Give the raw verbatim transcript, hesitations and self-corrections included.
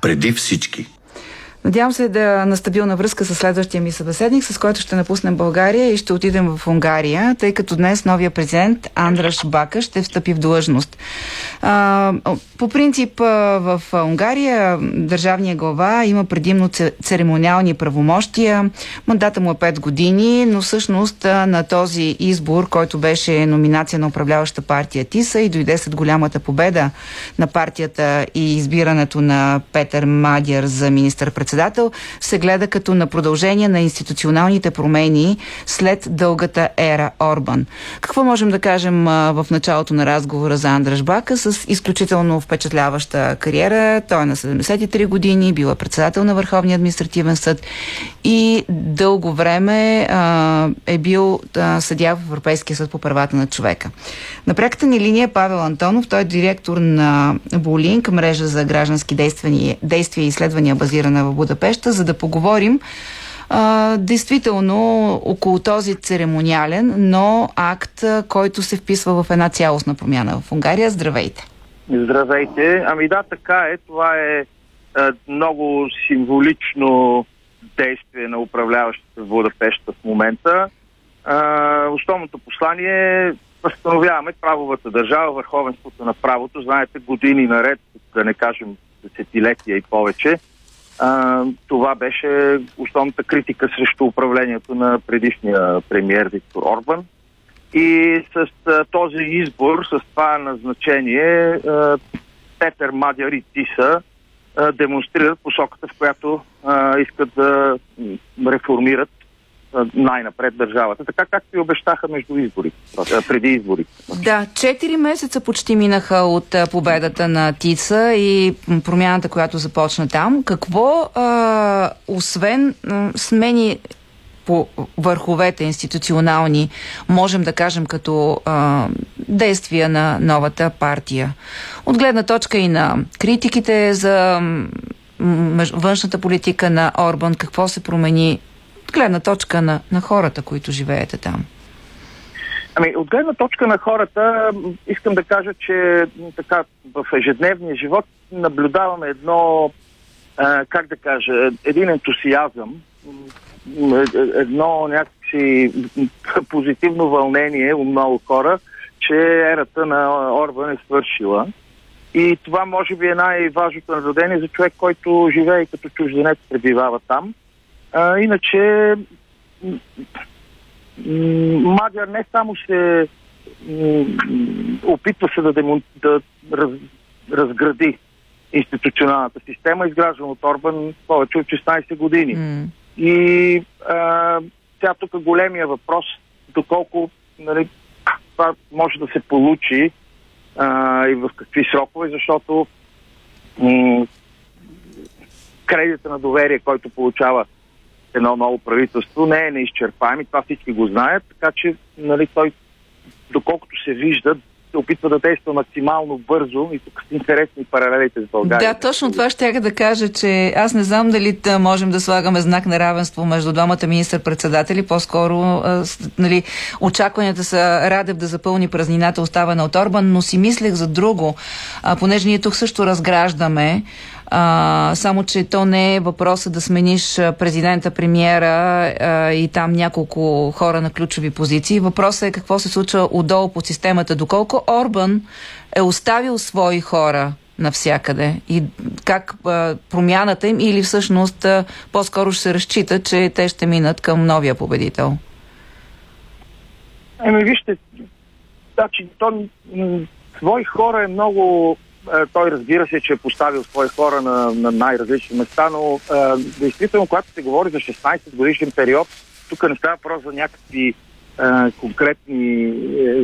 преди всички. Надявам се да на стабилна връзка с следващия ми събеседник, с който ще напуснем България и ще отидем в Унгария, тъй като днес новия президент Андраш Бака ще встъпи в длъжност. А, по принцип в Унгария държавния глава има предимно церемониални правомощия. Мандата му е пет години, но всъщност на този избор, който беше номинация на управляваща партия ТИСА и дойде след голямата победа на партията и избирането на Петър Мадяр за министър-председател, се гледа като на продължение на институционалните промени след дългата ера Орбан. Какво можем да кажем а, в началото на разговора за Андраш Бака с изключително впечатляваща кариера? Той е на седемдесет и три години, бил е председател на Върховния административен съд и дълго време а, е бил а, съдия в Европейския съд по правата на човека. На пряката ни линия е Павел Антонов, той е директор на Булинк, мрежа за граждански действия, действия и изследвания, базирана в Будапеща, за да поговорим а, действително около този церемониален, но акт, който се вписва в една цялостна промяна в Унгария. Здравейте! Здравейте! Ами да, така е. Това е, е много символично действие на управляващите в Будапеща в момента. А, основното послание е: възстановяваме правовата държава, върховенството на правото. Знаете, години наред, да не кажем десетилетия и повече, А, това беше основната критика срещу управлението на предишния премиер Виктор Орбан. И с а, този избор, с това назначение, а, Петър Мадяр и ТИСА а, демонстрират посоката, в която а, искат да реформират а, най-напред държавата. Така както и обещаха между изборите, преди изборите. Да, четири месеца почти минаха от а, победата на ТИСА и промяната, която започна там. Какво, а, освен а, смени по върховете институционални, можем да кажем като а, действия на новата партия? От гледна точка и на критиките за м, външната политика на Орбан, какво се промени от гледна точка на, на хората, които живеете там? Ами, от гледна точка на хората, искам да кажа, че така в ежедневния живот наблюдаваме едно, а, как да кажа, един ентусиазъм, едно някакси позитивно вълнение у много хора, че ерата на Орбан е свършила. И това може би е най-важното наблюдение за човек, който живее и като чужденец пребивава там. А, иначе Мадяр не само се опитва се да, демон... да раз... разгради институционалната система, изграждана от Орбан повече от шестнайсет години. Mm. И а, тя тук големия въпрос, доколко, нали, това може да се получи а, и в какви срокове, защото м- кредита на доверие, който получава едно ново правителство, не е неизчерпаем и това всички го знаят, така че, нали, той, доколкото се вижда, се опитва да действа максимално бързо и тук са интересни паралелите с България. Да, точно това ще да кажа, че аз не знам дали можем да слагаме знак на равенство между двамата министър-председатели. По-скоро а, нали, очакванията са Радев да запълни празнината, оставена от Орбан, но си мислех за друго, а, понеже ние тук също разграждаме, А, само че то не е въпроса да смениш президента, премиера а, и там няколко хора на ключови позиции. Въпросът е какво се случва отдолу по системата. Доколко Орбан е оставил свои хора навсякъде и как а, промяната им, или всъщност а, по-скоро ще се разчита, че те ще минат към новия победител? Еми, вижте, значи, то, м- свои хора е много... Той разбира се, че е поставил свои хора на, на най-различни места, но а, действително, когато се говори за шестнайсет годишен период, тук не става въпрос за някакви а, конкретни